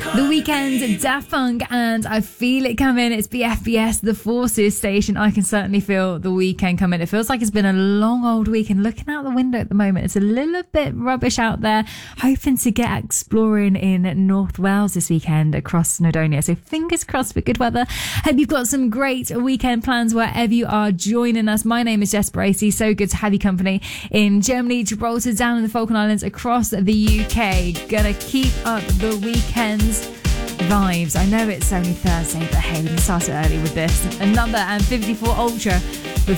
The Weeknd, Daft Punk, and I Feel It Coming. It's BFBS, the Forces station. I can certainly feel the weekend coming. It feels like it's been a long old week, and looking out the window at the moment, it's a little bit rubbish out there. Hoping to get exploring in North Wales this weekend across Snowdonia. So fingers crossed for good weather. Hope you've got some great weekend plans wherever you are joining us. My name is Jess Bracey. So good to have you company in Germany, Gibraltar, down in the Falkland Islands, across the UK. Gonna keep up the weekend's vibes. I know it's only Thursday, but hey, we can start it early with this. Another M54 Ultra with